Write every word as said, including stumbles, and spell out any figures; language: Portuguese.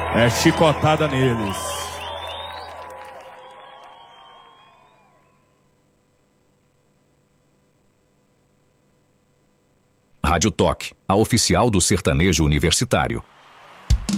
É chicotada neles. Rádio Toque, a oficial do sertanejo universitário.